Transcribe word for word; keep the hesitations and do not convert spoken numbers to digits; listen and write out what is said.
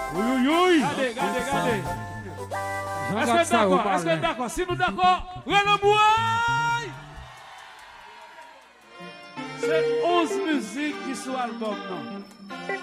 Oui, oui, oui. Regardez, regardez, regardez. Est-ce Est-ce que d'accord? Est-ce que d'accord? Si nous d'accord, Renaud c'est onze musiques qui sont album. Non?